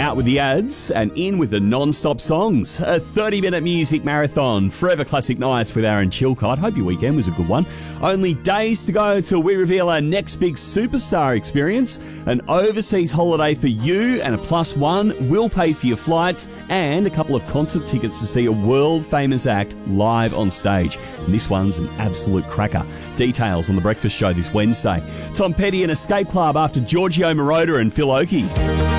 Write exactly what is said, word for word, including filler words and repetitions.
out with the ads and in with the non-stop songs. A thirty-minute music marathon, Forever Classic Nights with Aaron Chilcott. Hope your weekend was a good one. Only days to go till we reveal our next big superstar experience. An overseas holiday for you and a plus one will pay for your flights and a couple of concert tickets to see a world-famous act live on stage. And this one's an absolute cracker. Details on The Breakfast Show this Wednesday. Tom Petty and Escape Club after Giorgio Moroder and Phil Oakey.